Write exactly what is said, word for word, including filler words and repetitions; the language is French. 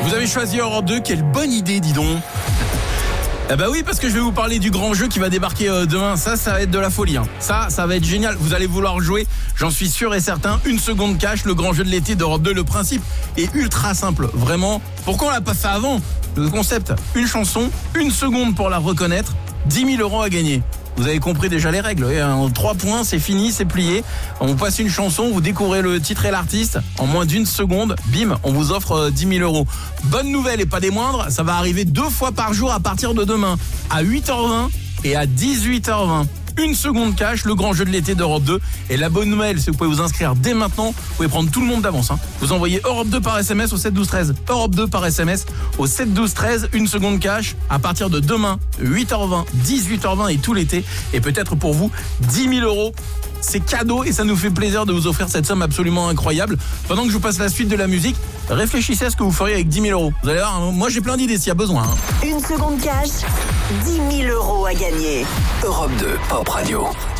Vous avez choisi Europe deux, quelle bonne idée, dis donc. Eh bah oui, parce que je vais vous parler du grand jeu qui va débarquer euh, demain. Ça, ça va être de la folie. Hein. Ça, ça va être génial. Vous allez vouloir jouer, j'en suis sûr et certain. Une seconde cash, le grand jeu de l'été d'Europe deux. Le principe est ultra simple. Vraiment, pourquoi on l'a pas fait avant ? Le concept, une chanson, une seconde pour la reconnaître, dix mille euros à gagner. Vous avez compris déjà les règles. En trois points, c'est fini, c'est plié. On passe une chanson, vous découvrez le titre et l'artiste. En moins d'une seconde, bim, on vous offre dix mille euros. Bonne nouvelle et pas des moindres, ça va arriver deux fois par jour à partir de demain. À huit heures vingt et à dix-huit heures vingt. Une seconde cash, le grand jeu de l'été d'Europe deux. Et la bonne nouvelle, c'est que vous pouvez vous inscrire dès maintenant. Vous pouvez prendre tout le monde d'avance. Hein. Vous envoyez Europe deux par S M S au sept douze treize. Europe deux par S M S au sept douze treize. Une seconde cash à partir de demain, huit heures vingt, dix-huit heures vingt et tout l'été. Et peut-être pour vous, dix mille euros. C'est cadeau et ça nous fait plaisir de vous offrir cette somme absolument incroyable. Pendant que je vous passe la suite de la musique, réfléchissez à ce que vous feriez avec dix mille euros. Vous allez voir, moi j'ai plein d'idées s'il y a besoin. Hein. Une seconde cash, dix mille euros à gagner. Europe deux Pop Radio.